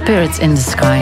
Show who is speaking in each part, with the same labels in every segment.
Speaker 1: Spirits in the Sky.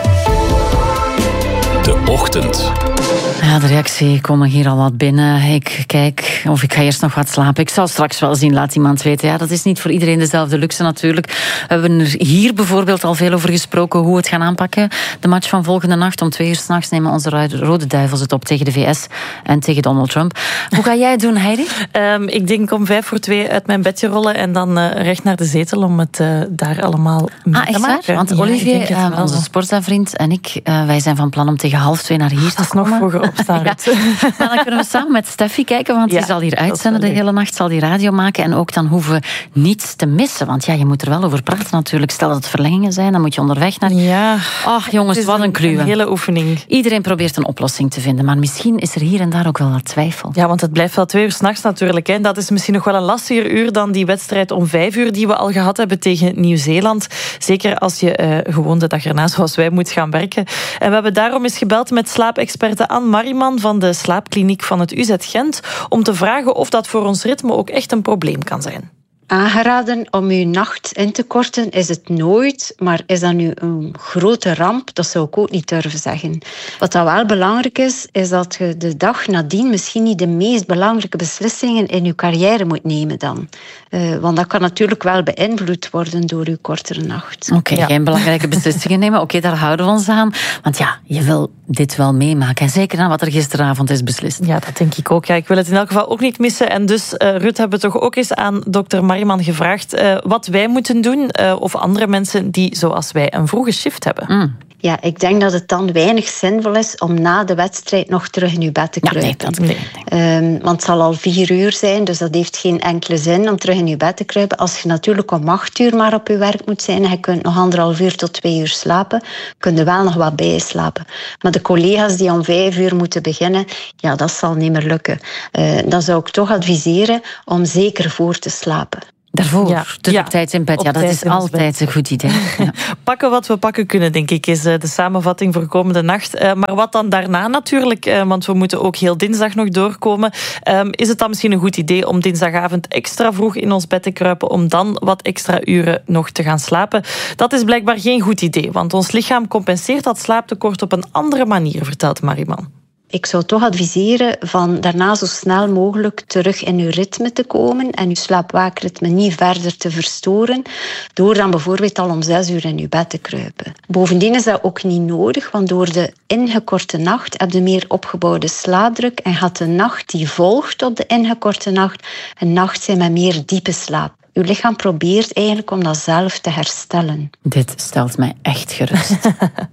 Speaker 2: De ochtend.
Speaker 1: Ja, de reactie komen hier al wat binnen. Ik kijk of ik ga eerst nog wat slapen. Ik zal straks wel zien, laat iemand weten. Ja, dat is niet voor iedereen dezelfde luxe natuurlijk. We hebben er hier bijvoorbeeld al veel over gesproken hoe we het gaan aanpakken. De match van volgende nacht om 2 uur 's nachts nemen onze Rode Duivels het op tegen de VS en tegen Donald Trump. Hoe ga jij het doen, Heidi?
Speaker 3: Ik denk om 1:55 uit mijn bedje rollen en dan recht naar de zetel om het daar allemaal mee te maken.
Speaker 1: Want Olivier, onze Sporza-vriend en ik, wij zijn van plan om tegen 1:30 naar hier te komen.
Speaker 3: Nog vroeger opstaan.
Speaker 1: Ja. Maar dan kunnen we samen met Steffi kijken, want die zal hier uitzenden de hele nacht, zal die radio maken en ook dan hoeven we niets te missen. Want ja, je moet er wel over praten natuurlijk. Stel dat het verlengingen zijn, dan moet je onderweg naar...
Speaker 3: Ja.
Speaker 1: Ach jongens, wat een kluwe.
Speaker 3: Een hele oefening.
Speaker 1: Iedereen probeert een oplossing te vinden, maar misschien is er hier en daar ook wel wat twijfel.
Speaker 3: Ja, want het blijft wel 2 uur 's nachts natuurlijk. Hè. Dat is misschien nog wel een lastiger uur dan die wedstrijd om 5 uur die we al gehad hebben tegen Nieuw-Zeeland. Zeker als je gewoon de dag erna, zoals wij, moet gaan werken. En we hebben daarom eens gebeld met slaapexperte Anne Mariman van de slaapkliniek van het UZ Gent om te vragen of dat voor ons ritme ook echt een probleem kan zijn.
Speaker 4: Aangeraden om uw nacht in te korten is het nooit, maar is dat nu een grote ramp? Dat zou ik ook niet durven zeggen. Wat dat wel belangrijk is dat je de dag nadien misschien niet de meest belangrijke beslissingen in je carrière moet nemen dan. Want dat kan natuurlijk wel beïnvloed worden door uw kortere nacht.
Speaker 1: Oké, geen belangrijke beslissingen nemen. Oké, daar houden we ons aan. Want ja, je wil dit wel meemaken. En zeker na wat er gisteravond is beslist.
Speaker 3: Ja, dat denk ik ook. Ja, ik wil het in elk geval ook niet missen. En dus, Ruud, hebben we toch ook eens aan dokter Mariman gevraagd wat wij moeten doen, of andere mensen die, zoals wij, een vroege shift hebben.
Speaker 4: Ja, ik denk dat het dan weinig zinvol is om na de wedstrijd nog terug in uw bed te kruipen. Want het zal al 4 uur zijn, dus dat heeft geen enkele zin om terug in uw bed te kruipen. Als je natuurlijk om 8 uur maar op je werk moet zijn en je kunt nog 1,5 uur tot 2 uur slapen, kun je wel nog wat bijslapen. Maar de collega's die om 5 uur moeten beginnen, ja, dat zal niet meer lukken. Dan zou ik toch adviseren om zeker voor te slapen.
Speaker 1: Daarvoor, dus op tijd in bed. Ja, dat is altijd een goed idee. Ja.
Speaker 3: Pakken wat we pakken kunnen, denk ik, is de samenvatting voor komende nacht. Maar wat dan daarna natuurlijk, want we moeten ook heel dinsdag nog doorkomen. Is het dan misschien een goed idee om dinsdagavond extra vroeg in ons bed te kruipen, om dan wat extra uren nog te gaan slapen? Dat is blijkbaar geen goed idee, want ons lichaam compenseert dat slaaptekort op een andere manier, vertelt Mariman.
Speaker 4: Ik zou toch adviseren van daarna zo snel mogelijk terug in uw ritme te komen en uw slaap-waakritme niet verder te verstoren, door dan bijvoorbeeld al om 6 uur in uw bed te kruipen. Bovendien is dat ook niet nodig, want door de ingekorte nacht heb je meer opgebouwde slaapdruk en gaat de nacht die volgt op de ingekorte nacht een nacht zijn met meer diepe slaap. Uw lichaam probeert eigenlijk om dat zelf te herstellen.
Speaker 1: Dit stelt mij echt gerust.